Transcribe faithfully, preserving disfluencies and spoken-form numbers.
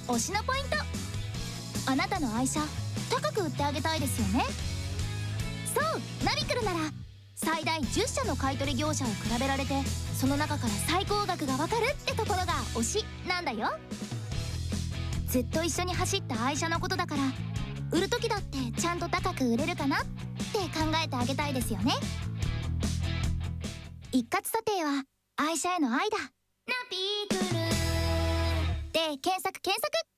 推しのポイント。あなたの愛車高く売ってあげたいですよね。そうナビクルなら最大じゅっしゃの買取業者を比べられて、その中から最高額がわかるってところが推しなんだよ。ずっと一緒に走った愛車のことだから、売る時だってちゃんと高く売れるかなって考えてあげたいですよね。一括査定は愛車への愛だ。ナビクルで検索検索。